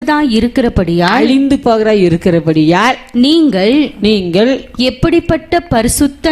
இருக்கிறபடியால் நீங்கள் எப்படிப்பட்ட பரிசுத்த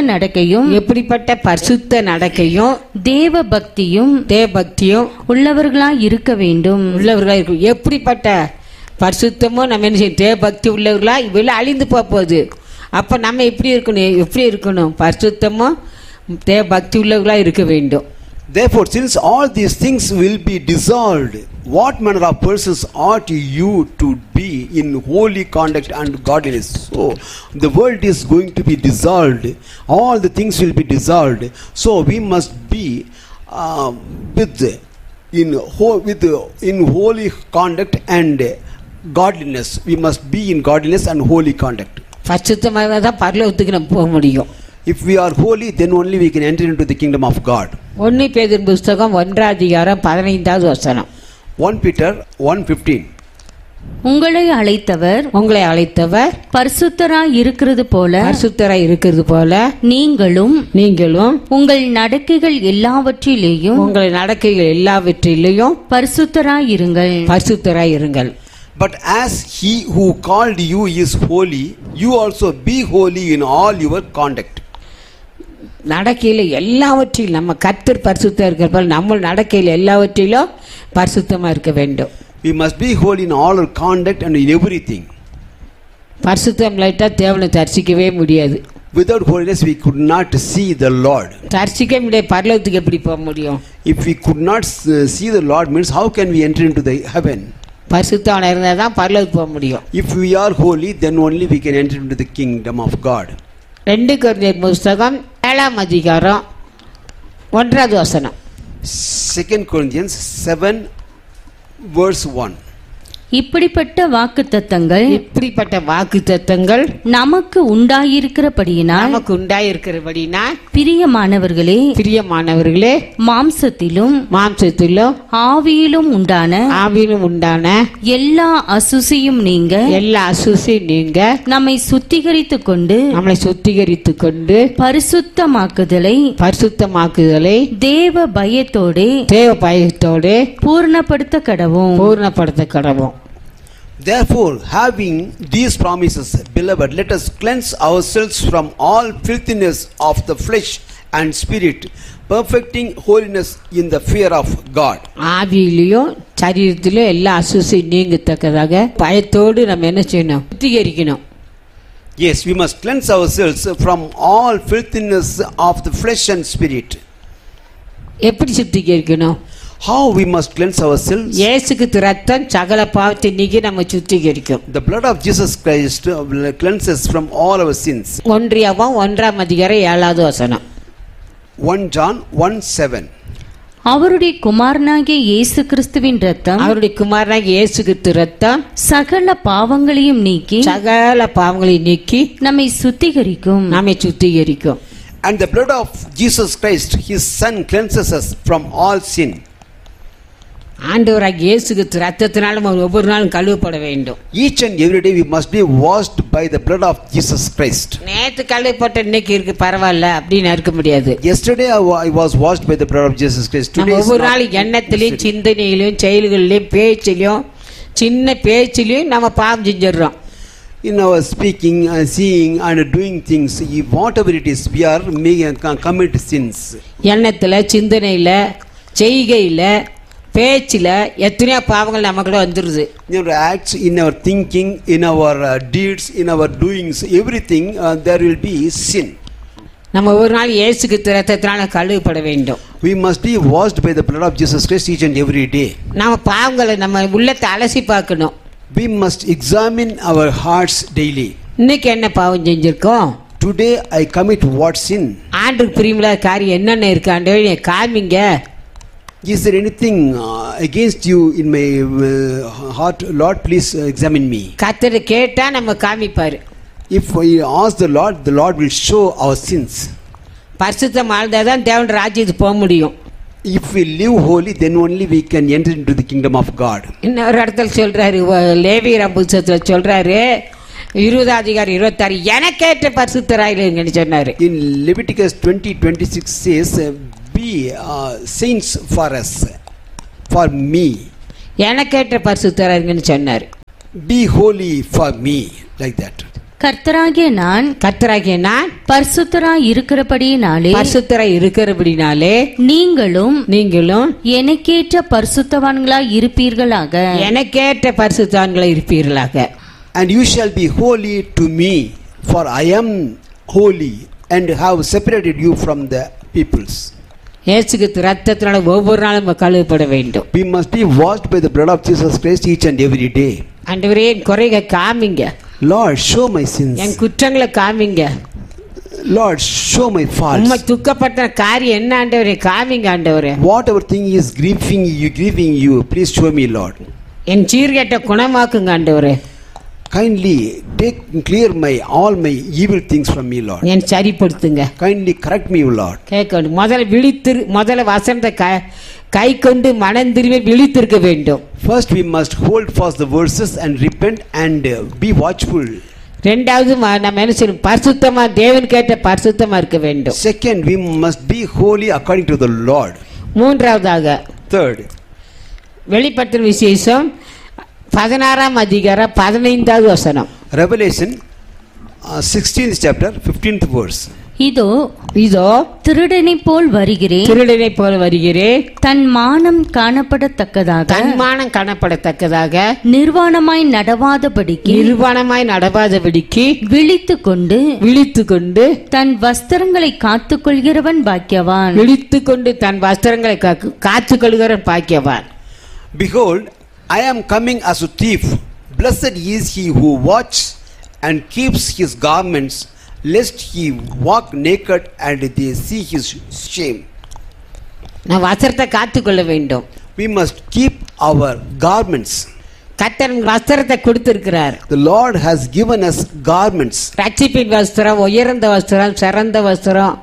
நடக்கையும் தேவ பக்தியும் உள்ளவர்களாய் இருக்க வேண்டும். எப்படிப்பட்ட பரிசுத்தமோ நம்ம என்ன செய்யும்? தேவ பக்தி உள்ளவர்களா இவெல்லாம் அழிந்து போகுது. அப்ப நம்ம எப்படி இருக்கணும்? பரிசுத்தமோ தேவ பக்தி உள்ளவர்களா இருக்க வேண்டும். Therefore, since all these things will be dissolved, what manner of persons ought you to be in holy conduct and godliness? So, the world is going to be dissolved. All the things will be dissolved. So, we must be in holy conduct and godliness. We must be in godliness and holy conduct. பரிசுத்தமாக தான் பரலோகத்துக்கு நம்ம போக முடியும். If we are holy, then only we can enter into the kingdom of God. 1 பேதுரு புத்தகம் 1:15 வசனம். 1 Peter 1:15. உங்களை அழைத்தவர் பரிசுத்தராய் இருக்கிறது போல நீங்களும் உங்கள் நடக்கைகள் எல்லாவற்றிலேயும் பரிசுத்தராய் இருங்கள். But as he who called you is holy, you also be holy in all your conduct. நடக்கையில எல்லாவற்றிலும் நம்ம கர்த்தர் பரிசுத்தமா இருக்கிற போல நம்ம நடக்கையில எல்லாவற்றிலும் பரிசுத்தமா இருக்க வேண்டும். We must be holy in all our conduct and in everything. பரிசுத்தம் இல்லாட்டா தேவனை தரிசிக்கவே முடியாது. Without holiness we could not see the Lord. தரிசிக்க முடியாது. பரலோகத்துக்கு எப்படி போக முடியும்? If we could not see the Lord, means how can we enter into the heaven? பரிசுத்தவனா இருந்தா தான் பரலோகத்துக்கு போக முடியும். If we are holy, then only we can enter into the kingdom of God. 2 கொரிந்தியர் புத்தகம் 7:1 வசனம். 2 Corinthians 7:1. இப்படிப்பட்ட வாக்குத்தத்தங்கள் நமக்கு உண்டாயிருக்கிறபடியினால் பிரியமானவர்களே மாம்சத்திலும் ஆவியிலும் உண்டான எல்லா அசுசியும் நீங்க நம்மை சுத்திகரித்துக் கொண்டு பரிசுத்தமாக்குதலை தேவ பயத்தோடே பூர்ணப்படுத்த கடவும். Therefore, having these promises, beloved, let us cleanse ourselves from all filthiness of the flesh and spirit, perfecting holiness in the fear of God. ஆவியிலும் சரீரத்திலும் எல்லா அசுசியும் நீங்கத்தக்கதாக பயத்தோடு நம்ம என்ன செய்யணும்? சுத்திகரிக்கணும். Yes, we must cleanse ourselves from all filthiness of the flesh and spirit. எப்படி சுத்திகரிக்கணும்? How we must cleanse ourselves? இயேசுக்கு இரத்தம் சகல பாவத்தை நீக்கி நம்ம சுத்திகரிக்கும். The blood of Jesus Christ cleanses from all our sins. 1 யோவான் 1:7 வசனம். 1 John 1:7. அவருடைய குமாரனாகிய இயேசு கிறிஸ்துவின் இரத்தம் சகல பாவங்களையும் நீக்கி நம்மை சுத்திகரிக்கும். And the blood of Jesus Christ, his son, cleanses us from all sin. ஆண்டவராகிய இயேசுக்கு இரத்தத்தினால நம்ம ஒவ்வொரு நாளும் கழுவப்பட வேண்டும். Each and every day we must be washed by the blood of Jesus Christ. நேத்து கழுவப்பட்ட இன்னைக்கு இருக்கு பரவாயில்ல அப்படின்னு இருக்க முடியாது. Yesterday I was washed by the blood of Jesus Christ. Today ஒவ்வொரு நாளும் எண்ணத்திலும் சிந்தனையிலும் செயல்களிலும் பேச்சிலும் சின்ன பேச்சிலும் நம்ம பாவம் செஞ்சிடறோம். In our speaking, seeing and doing things, whatever it is, we are commit sins. எண்ணத்துல சிந்தனையில செய்கையில பேச்சில எத்தனையோ பாவங்கள் நமக்குள்ள வந்துருது. In our acts, in our thinking, in our deeds, in our doings, everything there will be sin. நம்ம ஒரு நாள் இயேசுக்கு இரத்தத்தினால கழுவப்பட வேண்டும். We must be washed by the blood of Jesus Christ each and every day. நம்ம பாவங்களை நம்ம உள்ளத்தை அலசி பார்க்கணும். We must examine our hearts daily. இன்னைக்கு என்ன பாவம் செஞ்சிருக்கோம்? Today I commit what sin? ஆண்டவருக்கு பிரியமில்லாத காரியம் என்னென்ன இருக்கு ஆண்டவரே காமிங்க. Is there anything against you in my heart? Lord, please examine me. கர்த்தரை கேட்டா நம்ம காமிப்பாரு. If we ask the Lord will show our sins. பரிசுத்தம் வாழ்ந்தாதான் தேவனுடைய ராஜ்யத்துக்கு போக முடியும். If we live holy, then only we can enter into the kingdom of God. இன்னொரு இடத்துல சொல்றாரு, லேவியர் புத்தகத்துல சொல்றாரு 20:26 எனக்கேற்ற பரிசுத்தராயிருங்கன்னு சொன்னாரு. In Leviticus 20:26 says, be saints for us, for me. எனக்கேற்ற பரிசுத்தராயிருங்கன்னு சொன்னாரு. be holy for me, like that. கர்த்தராகிய நான் பரிசுத்தராய் இருக்கிறபடியினாலே நீங்களும் எனக்கேற்ற பரிசுத்தவான்களாய் இருப்பீர்களாக. And you shall be holy to me, for I am holy and have separated you from the peoples. இயேசுவின் இரத்தத்தினால ஒவ்வொரு நாளும் கழுவப்பட வேண்டும். We must be washed by the blood of Jesus Christ each and every day. ஆண்டவரே குறைகளை காமிங்க. Lord, show my sins. என் குற்றங்களை காமிங்க. Lord, show my faults. உம்மை துக்கப்படுத்துற காரியம் என்ன ஆண்டவரே காமிங்க ஆண்டவரே. Whatever thing is grieving you, please show me, Lord. என் சீர்கேட்ட குணமாக்குங்க ஆண்டவரே. Kindly clear all my evil things from me, Lord. N சரிப்படுத்துங்க. Kindly correct me, Lord. கேட்கணும். முதல்ல வசனத்தை கை கொண்டு மனம் திரும்பி விழித்திருக்க வேண்டும். First we must hold fast the verses and repent and be watchful. இரண்டாவது நம்ம என்ன செய்யணும்? பரிசுத்தமா தேவன் கேட்ட பரிசுத்தமா இருக்க வேண்டும். Second, we must be holy according to the Lord. மூன்றாவதாக third, வெளிப்படுத்தின விசேஷம் 16ஆம் அதிகாரம் 15வது வசனம். Revelation 16th chapter 15th verse. இதோ திருடனைப் போல் வருகிறேன். தன் மானம் காணப்படத்தக்கதாக நிர்வாணமாய் நடவாதபடிக்கு விழித்துக்கொண்டு தன் வஸ்திரங்களை காத்துக்கொள்கிறவன் பாக்கியவான். Behold, I am coming as a thief. Blessed is he who watches and keeps his garments, lest he walk naked and they see his shame. நாம் வஸ்திரத்தை காத்துக்கொள்ள வேண்டும். We must keep our garments. கர்த்தர் வஸ்திரத்தை கொடுத்திருக்கிறார். The Lord has given us garments. ரட்சிப்பின் வஸ்திரம், உயர்ந்த வஸ்திரம், சிறந்த வஸ்திரம்.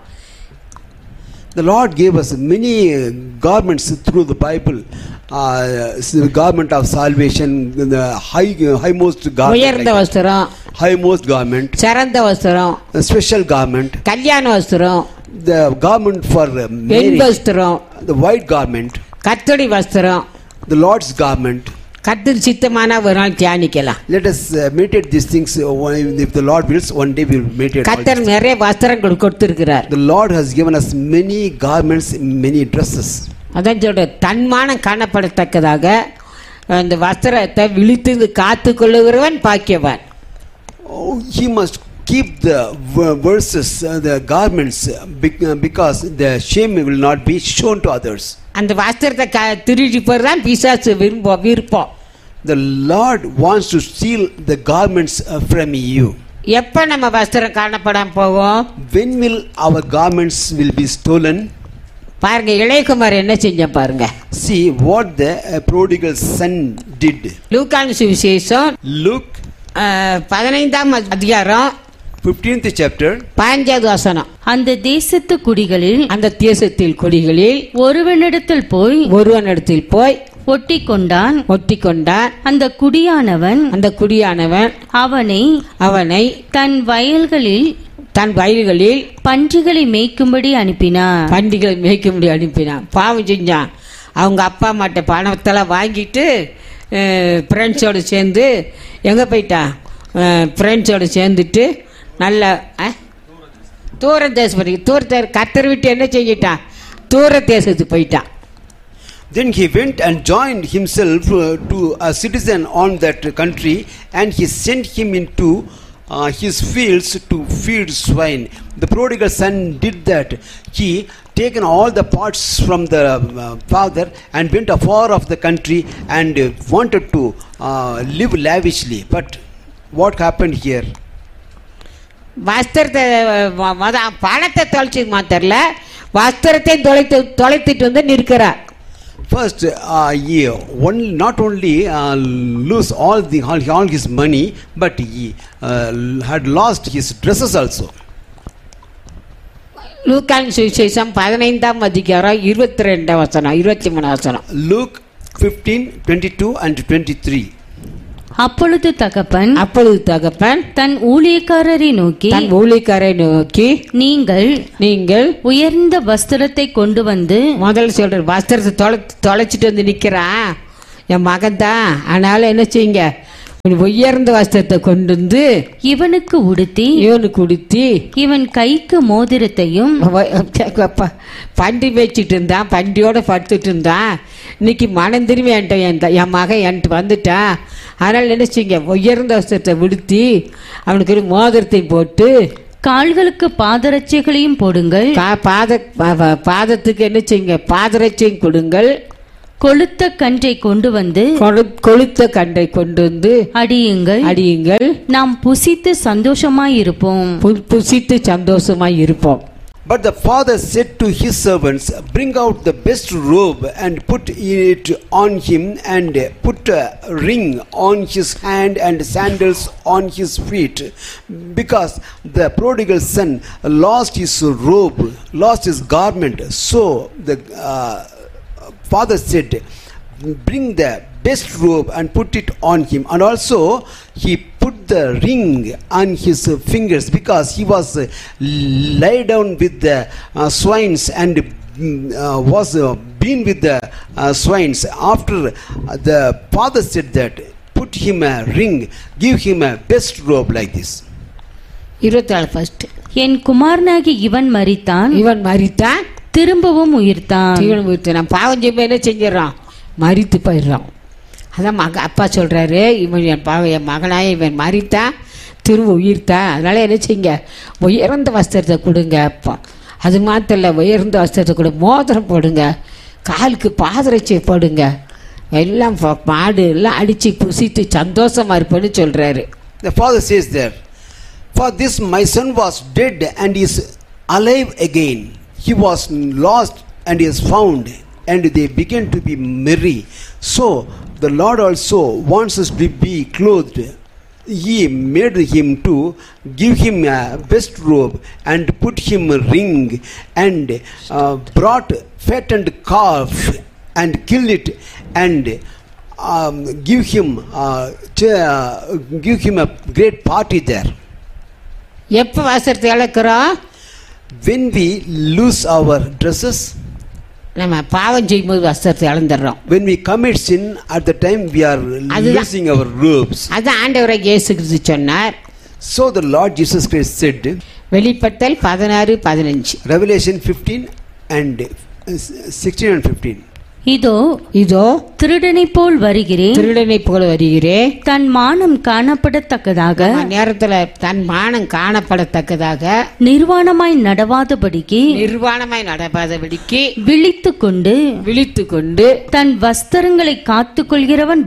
The Lord gave us many garments through the Bible. The garment of salvation, the highmost garment, உயர்ந்த வஸ்திரம், highmost garment, சிறந்த வஸ்திரம், a special garment, கல்யாண வஸ்திரம், the garment for பெண் வஸ்திரம், the white garment, கர்த்தருடைய வஸ்திரம், the Lord's garment. கர்த்தர் சித்தமான ஒரு நாள் தியானிக்கலாம். Let us meditate these things. If the Lord wills, one day we will meditate. கர்த்தர் நிறைய வஸ்திரங்கள் கொடுத்திருக்கிறார். The Lord has given us many garments, many dresses. அதான் சொல்ற தன்மானம் காணப்படத்தக்கதாக அந்த வஸ்திரத்தை விழித்து காத்துக்கொள்ளுகிறவன் பாக்கியவான். He must keep the verses, the garments, because the shame will not be shown to others. அந்த வஸ்திரத்தை திருடி போறதான் பிசாசு விருப்பம். The Lord wants to steal the garments from you. எப்ப நம்ம வஸ்திரம் காணப்படாம போகும்? When will our garments will be stolen? பாருங்க இளையகுமார் என்ன செஞ்ச பாருங்க. See what the prodigal son did. லூக்கான சுவிசேஷம் Luke 15ஆம் அதிகாரம் 15th chapter 15வது வசனம். அந்த தேசத்தில் குடிகளில் ஒருவனிடத்தில் போய் ஒட்டிக்கொண்டான். அந்த குடியானவன் அவனை தன் வயல்களில் பன்றிகளை மேய்க்கும்படி அனுப்பினான். பாவம் செஞ்சான். அவங்க அப்பா அம்மாட்ட பணத்தெல்லாம் வாங்கிட்டு ஃப்ரெண்ட்ஸோடு சேர்ந்து எங்கே போயிட்டான்? ஃப்ரெண்ட்ஸோடு சேர்ந்துட்டு நல்ல தூர தேசம் கத்தர் விட்டு என்ன செஞ்சிட்டான்? தூர தேசத்துக்கு போயிட்டான். Then he went and joined himself to a citizen on that country, and he sent him into his fields to feed swine. The prodigal son did that. He taken all the parts from the father and went afar of the country and wanted to live lavishly. But what happened here? வஸ்திரத்தை பணத்தை தொலைச்சு மாத்திரல, வஸ்திரத்தை தொலைத்துட்டு வந்து நிற்கிறார். First, he not only lose all his money, but he had lost his dresses also. லூக்கான் சுவிசேஷம் 15ஆம் அதிகாரம் 22 வசனம் 23 வசனம். Luke 15:22 and 23. அப்பொழுது தகப்பன் தன் ஊழியக்காரரை நோக்கி நீங்கள் உயர்ந்த வஸ்திரத்தை கொண்டு வந்து, முதல் சொல்ற வஸ்திரத்தை தொலைச்சிட்டு வந்து நிக்கிறான் என் மகன் தான். ஆனாலும் என்ன செய்யுங்க, உயர்ந்த வஸ்திரத்தை கொண்டு வந்து இவனுக்கு உடுத்தி இவனுக்கு உடுத்தி இவன் கைக்கு மோதிரத்தையும் பண்டி வச்சுட்டு இருந்தான், பண்டியோட படுத்துட்டு இருந்தான். இன்னைக்கு மனம் திரும்பி என் மகன் என்கிட்ட வந்துட்டான். அதனால நினைச்சிங்க உயர்ந்த வஸ்திரத்தை உடுத்தி அவனுக்கு ஒரு மோதிரத்தையும் போட்டு கால்களுக்கு பாதரட்சைகளையும் போடுங்கள். பாதத்துக்கு என்ன செய்யுங்க, பாதரட்சையும் கொடுங்கள். கொளுத்த கன்றை கொண்டு வந்து கொளுத்த கன்றை கொண்டு வந்து அடியுங்கள். நாம் புசித்து சந்தோஷமாயிருப்போம். புசித்து சந்தோஷமாய் இருப்போம். But the father said to his servants, bring out the best robe and put it on him, and put a ring on his hand and sandals on his feet, because the prodigal son lost his robe, lost his garment. So the father said, bring the best robe and put it on him. And also he put the ring on his fingers, because he was laid down with the swines and was been with the swines. After the father said that, put him a ring, give him a best robe like this. 24 என் குமாரனாகி இவன் மரித்தான், திரும்பவும் உயிர்த்தான். நம்ம பாவம் செய்ய என்ன செஞ்சிடறோம், மரித்து போயிடுறோம். அதான் அப்பா சொல்றாரு, இவன் என் மகனாய இவன் மரித்தான், திரும்ப உயிர்த்தான். அதனால என்ன செய்யுங்க, உயர்ந்த வஸ்திரத்தை கொடுங்க. அப்பா அது மாத்திரம் இல்லை, உயர்ந்த வஸ்திரத்தை கொடு, மோதிரம் போடுங்க, காலுக்கு பாதரட்சை போடுங்க, எல்லாம் மாடு எல்லாம் அடிச்சு புசித்து சந்தோஷமா இருப்பேன்னு சொல்றாரு. The father says there, for this my son was dead and is alive again. He was lost and is found, and they began to be merry. So the Lord also wants us to be clothed. He made him to give him a best robe and put him a ring, and brought fattened calf and killed it, and give him a great party there. எப்ப வஸ்திரத்தை இழக்கிறோம், when we lose our dresses, நம்ம பாவம் செய்யும்போது வஸ்திரத்தை இழந்துடுறோம். when we commit sin, at the time we are losing our robes. அது ஆண்டவராகிய இயேசு கிறிஸ்து சொன்னார். So the Lord Jesus Christ said, வெளிப்படுத்தல் 16:15, Revelation 15 and 16 and 15, இதோ திருடனை போல் வருகிறேன், தன் மானம் காணப்படத்தக்கதாக, நேரத்துல தன் மானம் காணப்படத்தக்கதாக, நிர்வாணமாய் நடவாதபடிக்கு விழித்துக்கொண்டு தன் வஸ்திரங்களை காத்துக்கொள்கிறவன்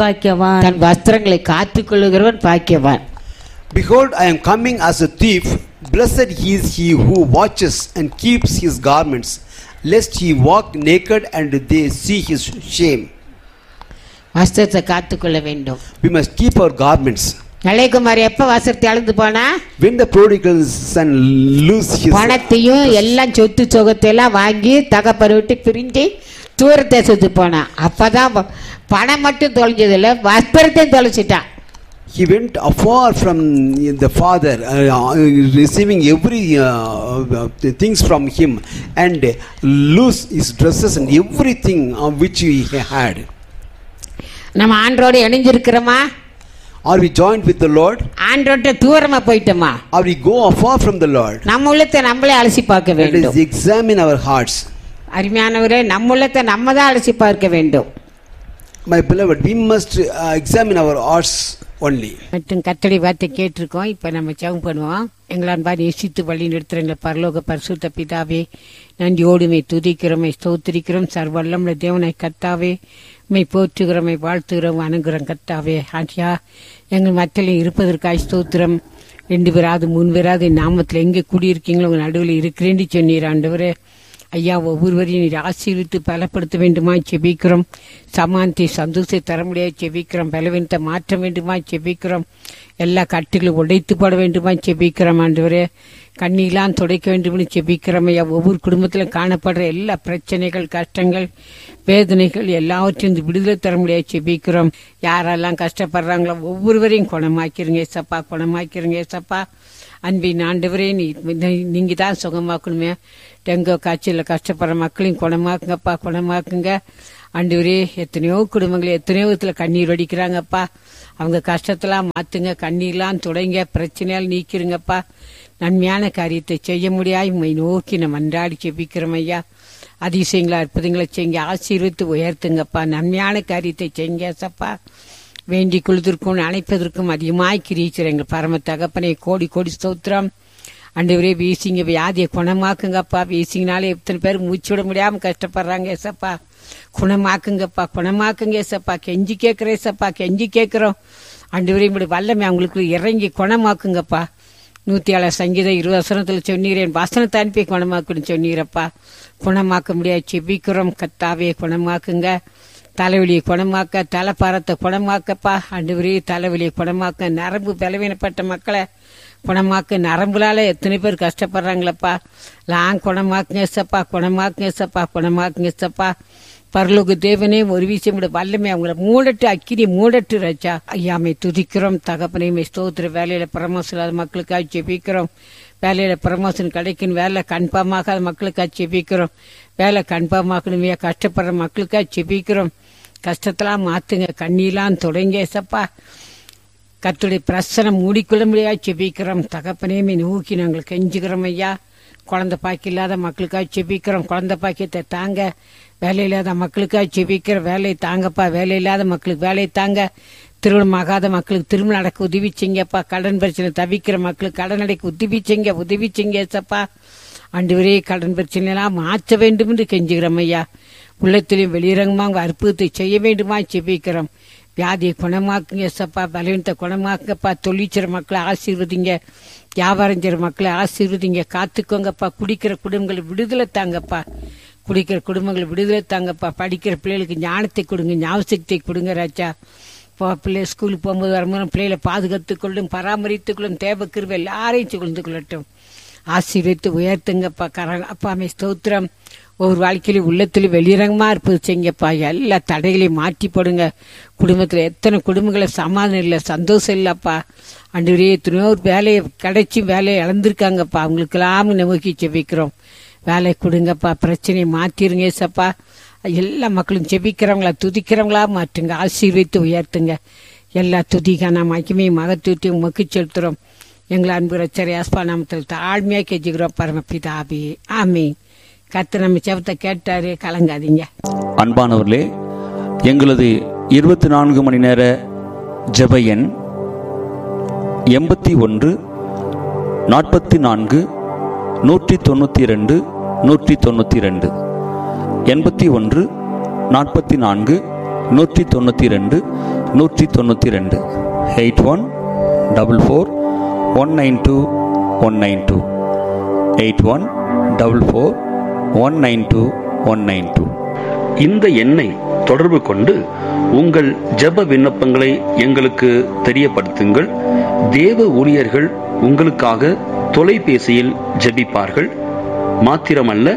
பாக்கியவான். Behold, I am coming as a thief. Blessed is he who watches and keeps his garments, lest he walk naked and they see his shame. வஸ்திரத்தை காத்துக்கொள்ள வேண்டும். We must keep our garments. நலைக்குமார் எப்ப வஸ்திரத்தை அழுந்து போனா, when the prodigal son lose his பணத்தையும் எல்லாம் சொத்து சொகத்தை எல்லாம் வாங்கி தகப்பனை விட்டு பிரிஞ்சு தூர தேசத்து போனா, அப்பதான் பணம் மட்டும் தொலைஞ்சதில்லை, வஸ்திரத்தையும் தொலைச்சிட்டான். He went afar from the father, receiving every things from him, and lose his dresses and everything which he had. நம்ம ஆண்டவரோடு இணைஞ்சிருக்கிறோமா? Are we joined with the Lord? ஆண்டவரோட தூரமா போயிட்டோமா? Are we go afar from the Lord? நம்ம உள்ளத்தை நம்மளே அலசி பார்க்க வேண்டும். Let us examine our hearts. அருமையானவரே, நம்ம உள்ளத்தை நம்ம தான் அலசி பார்க்க வேண்டும். My beloved, we must examine our hearts only. மற்றும் கர்த்தருடைய வார்த்தை கேட்டிருக்கோம். இப்ப நம்ம ஜெபம் பண்ணுவோம். எங்களான் பாதி நேசித்து வழி நிறுத்துற பரலோக பரிசுத்த பிதாவே, நன்றியோடுமை துதிக்கிறோமை ஸ்தோத்திரிக்கிறோம். சர்வல்லமுள்ள தேவனை கர்த்தாவே, மை போற்றுகிறோமை வாழ்த்துகிறோம் வணங்குகிறோம் கர்த்தாவே. ஆண்டியா, எங்கள் மத்தியில் இருப்பதற்காக ஸ்தோத்திரம். 2 பேராது 3 பேராது நாமத்தில் எங்கே கூடியிருக்கீங்களோ உங்கள் நடுவில் இருக்கிறேன்னு சொன்னீர் ஆண்டவரே. ஐயா, ஒவ்வொருவரையும் நீர் ஆசீர்வித்து பலப்படுத்த வேண்டுமா செபிக்கிறோம். சமானத்தை சந்தோஷத்தை தர முடியாது செபிக்கிறோம். பலவீனத்தை மாற்ற வேண்டுமா செபிக்கிறோம். எல்லா கட்டுகளும் உடைத்து போட வேண்டுமா செபிக்கிறோம் ஆண்டவரே. கண்ணீலாம் துடைக்க வேண்டும் செபிக்கிறோம் ஐயா. ஒவ்வொரு குடும்பத்திலும் காணப்படுற எல்லா பிரச்சனைகள், கஷ்டங்கள், வேதனைகள் எல்லாவற்றையும் விடுதலை தர முடியாது செபிக்கிறோம். யாரெல்லாம் கஷ்டப்படுறாங்களோ ஒவ்வொருவரையும் குணமாக்கிறீங்க ஏசப்பா, குணமாக்கிறீங்க ஏசப்பா. அன்பின் ஆண்டவரே, நீங்க தான் சுகமாக்கணுமே. டெங்கு காய்ச்சலில் கஷ்டப்படுற மக்களையும் குணமாக்குங்கப்பா, குணமாக்குங்க ஆண்டவரே. எத்தனையோ குடும்பங்கள் எத்தனையோ விதத்துல கண்ணீர் வடிக்கிறாங்கப்பா. அவங்க கஷ்டத்தெல்லாம் மாத்துங்க, கண்ணீர்லாம் தொடங்க, பிரச்சனையால் நீக்கிருங்கப்பா. நன்மையான காரியத்தை செய்ய முடியாது உண்மை நோக்கி நம்ம அன்றாடி செபிக்கிறோம் ஐயா. அதிசயங்களா அற்புதங்களை செய்யுங்க, ஆசீர்வித்து உயர்த்துங்கப்பா. நன்மையான காரியத்தை செய்யுங்க சப்பா. வேண்டி குழுதற்கும் அணைப்பதற்கும் அதிகமாய் கிரீச்சர் எங்கள் பரம தகப்பனை கோடி கோடி ஸ்தோத்திரம். ஆண்டவரே, வீசிங்க, வியாதியை குணமாக்குங்கப்பா. வீசிங்கனாலே எத்தனை பேர் மூச்சு விட முடியாம கஷ்டப்படுறாங்க ஏசப்பா. குணமாக்குங்கப்பா, குணமாக்குங்க ஏசப்பா. கெஞ்சி கேட்கிறேன் ஏசப்பா, கெஞ்சி கேட்கிறோம் ஆண்டவரே. இப்படி வல்லமை அவங்களுக்கு இறங்கி குணமாக்குங்கப்பா. 107 சங்கீதம் 20 சொன்னீரேன், வசனத்தை அனுப்பி குணமாக்குன்னு சொன்னீரப்பா. குணமாக்க முடியாது செபிக்கிறோம் கத்தாவே, குணமாக்குங்க. தலைவலியை குணமாக்க, தலைப்பாரத்தை குணமாக்கப்பா ஆண்டவரே. தலைவலியை குணமாக்க, நரம்பு பலவீனப்பட்ட மக்களை குணமாக்க, நரம்புலால எத்தனை பேர் கஷ்டப்படுறாங்களப்பா. குணமாக்குங்க சப்பா, குணமாக்குங்க சப்பா, குணமாக்குங்க சப்பா. பரலோக தேவனே, ஒரு விஷயம் வல்லமே அவங்கள மூடட்டு, அக்கினி மூடட்டு ராஜா. ஐயாமை துதிக்கிறோம் தகப்பனையுமே ஸ்தோத்திர. வேலையில பிரமோஷன் இல்லாத மக்களுக்காக ஜெபிக்கிறோம். வேலையில பிரமோஷன் கிடைக்கும், வேலை கன்ஃபார்மாக மக்களுக்காக ஜெபிக்கிறோம். வேலை கன்ஃபார்மாக்கணுமே, கஷ்டப்படுற மக்களுக்காக ஜெபிக்கிறோம். கஷ்டத்தெல்லாம் மாத்துங்க, கண்ணீலாம் தொடங்க சப்பா. கர்த்தருடைய பிரசனம் மூடிக்கொள்ள முடியாது ஜெபிக்கிறோம் தகப்பனையுமே நோக்கி நாங்கள் கெஞ்சுக்கிறோம் ஐயா. குழந்தை பாக்கி இல்லாத மக்களுக்காக ஜெபிக்கிறோம், குழந்தை பாக்கியத்தை தாங்க. வேலை இல்லாத மக்களுக்காக ஜெபிக்கிற, வேலையை தாங்கப்பா. வேலை இல்லாத மக்களுக்கு வேலையை தாங்க. திருமணம் ஆகாத மக்களுக்கு திருமணம் நடக்க உதவி செய்யுங்கப்பா. கடன் பிரச்சனை தவிக்கிற மக்களுக்கு கடன் அடைக்க உதவி செய்யுங்க சப்பா. ஆண்டவரே, கடன் பிரச்சனை எல்லாம் மாற்ற வேண்டும் என்று கெஞ்சுகிறோம் ஐயா. உள்ளத்திலையும் வெளியிறங்கமா அவங்க அற்புதத்தை செய்ய வேண்டுமா ஜெபிக்கிறோம். வியாதியை குணமாக்குங்க சப்பா, பலவீனத்தை குணமாக்குங்கப்பா. தொழிற்சிற மக்களை ஆசீர்வதிங்க, வியாபாரம் செய்கிற மக்களை ஆசீர்வதிங்க, காத்துக்கோங்கப்பா. குடிக்கிற குடும்பங்களை விடுதலை தாங்கப்பா, குடிக்கிற குடும்பங்களை விடுதலை தாங்கப்பா. படிக்கிற பிள்ளைகளுக்கு ஞானத்தை கொடுங்க, ஞாபகத்தை கொடுங்க ராஜா. பிள்ளை ஸ்கூலுக்கு போகும்போது வரும்போது பிள்ளைகளை பாதுகாத்துக்கொள்ளும், பராமரித்துக்கொள்ளும். தேவ கிருபை எல்லாரையும் சுகழ்ந்து கொள்ளட்டும். ஆசீர்வதித்து உயர்த்துங்கப்பா. அப்பாமே ஸ்தோத்திரம். ஒவ்வொரு வாழ்க்கையிலும் உள்ளத்திலும் வெளிரங்கமா இருப்பது செய்யுங்கப்பா. எல்லா தடைகளையும் மாற்றி போடுங்க. குடும்பத்துல எத்தனை குடும்பங்களை சமாதானம் இல்லை, சந்தோஷம் இல்லப்பா. ஆண்டவரே, எத்தனையோ வேலையை கிடைச்சி வேலையை இழந்திருக்காங்கப்பா. அவங்களுக்கெல்லாம் நோக்கி செபிக்கிறோம். வேலை கொடுங்கப்பா, பிரச்சனையை மாத்திருங்க சப்பா. எல்லா மக்களும் செபிக்கிறவங்களா துதிக்கிறவங்களா மாற்றுங்க, ஆசீர்வதித்து உயர்த்துங்க. எல்லா துதிக்கான மகிமையும் மகத்துவத்தையும் உமக்கு செலுத்துறோம். எங்களை அன்பு ரட்சகர் யாஸ்பா நாமத்தில் தாழ்மையா கெஞ்சுகிறோம் பரமபிதாவே, ஆமீன். கர்த்தர் நம்ம செபத்தை கேட்டாரு, கலங்காதீங்க. அன்பானவர்களே, எங்களது 24 மணி நேர ஜெப எண் 81 44 192 192 81 44 192 192 8144 192 192 8144 192 192. இந்த எண்ணை தொடர்பு கொண்டு உங்கள் ஜெப விண்ணப்பங்களை எங்களுக்கு தெரியப்படுத்துங்கள். தேவ ஊழியர்கள் உங்களுக்காக தொலைபேசியில் ஜெபிப்பார்கள். மாத்திரமல்ல,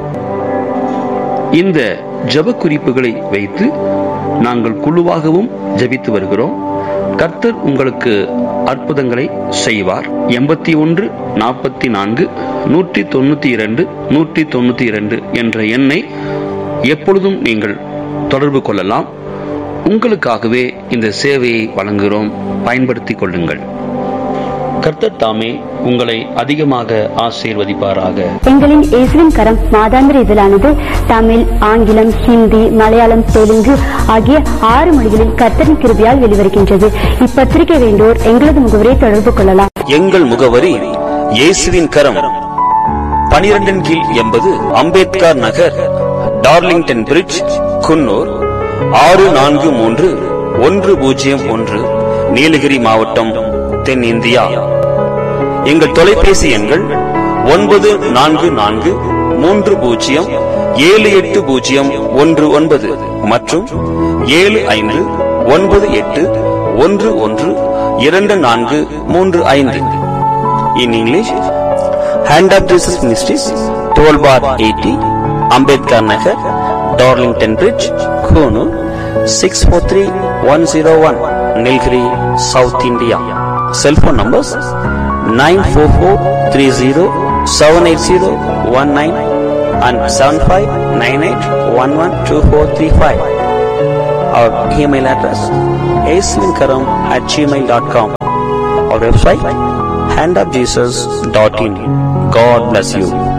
இந்த ஜெப குறிப்புகளை வைத்து நாங்கள் குழுவாகவும் ஜெபித்து வருகிறோம். கர்த்தர் உங்களுக்கு அற்புதங்களை செய்வார். 81 44 192 192 என்ற எண்ணை எப்பொழுதும் நீங்கள் தொடர்பு கொள்ளலாம். உங்களுக்காகவே இந்த சேவையை வழங்குகிறோம், பயன்படுத்திக் கொள்ளுங்கள். கர்த்தர் தாமே உங்களை அதிகமாக ஆசீர்வதிப்பாராக. எங்களின் இயேசுவின் கரம் மாதாந்திர இதழானது தமிழ், ஆங்கிலம், ஹிந்தி, மலையாளம், தெலுங்கு ஆகிய 6 மொழிகளில் கர்த்தரின் கிருபையால் வெளிவருகின்றது. இப்பத்திரிகை வேண்டோர் எங்களது முகவரியை தொடர்பு கொள்ளலாம். எங்கள் முகவரி இயேசுவின் கரம், 12 கீழ் 80 அம்பேத்கர் நகர், டார்லிங்டன் பிரிட்ஜ், குன்னூர் 643101, நீலகிரி மாவட்டம், தென் இந்தியா. எங்கள் தொலைபேசி எண்கள் 9430780119 மற்றும் 7598112435. In English, Hand of Jesus Ministries, 12 bar 80, Ambedkar Nagar, Darlington Bridge, Konoor 643101, Nilgiri, South India. Cell phone numbers 9443078019 and 7598112435. Our email address aswinkaram@gmail.com. Our website handofjesus.in. God bless you.